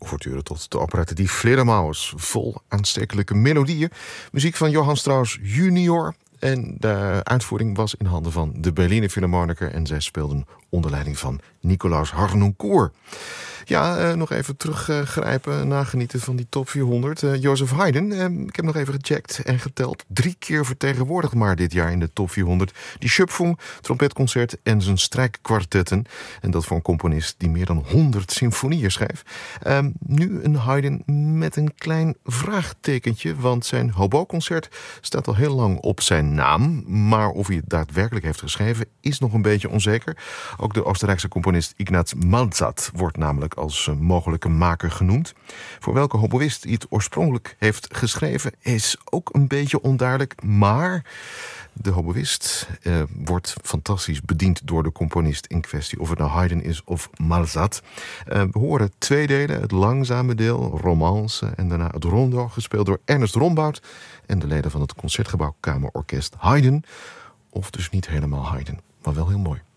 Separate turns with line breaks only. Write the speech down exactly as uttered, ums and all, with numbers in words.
Ouverture tot de operette Die Fledermaus. Vol aanstekelijke melodieën. Muziek van Johann Strauss junior. En de uitvoering was in handen van de Berliner Philharmoniker. En zij speelden onder leiding van Nicolaus Harnoncourt. Ja, uh, nog even teruggrijpen, uh, nagenieten van die top vierhonderd. Uh, Joseph Haydn, uh, ik heb nog even gecheckt en geteld. Drie keer vertegenwoordigd maar dit jaar in de top vierhonderd. Die Schöpfung, trompetconcert en zijn strijkkwartetten. En dat voor een componist die meer dan honderd symfonieën schreef. Uh, nu een Haydn met een klein vraagtekentje. Want zijn hobo-concert staat al heel lang op zijn naam. Maar of hij het daadwerkelijk heeft geschreven is nog een beetje onzeker. Ook de Oostenrijkse componist Ignaz Malzat wordt namelijk als mogelijke maker genoemd. Voor welke hoboïst hij het oorspronkelijk heeft geschreven is ook een beetje onduidelijk. Maar de hoboïst eh, wordt fantastisch bediend door de componist in kwestie. Of het nou Haydn is of Malzat. Uh, we horen twee delen. Het langzame deel, Romance. En daarna het rondo, gespeeld door Ernest Rombout. En de leden van het Concertgebouw Kamerorkest Haydn. Of dus niet helemaal Haydn, maar wel heel mooi.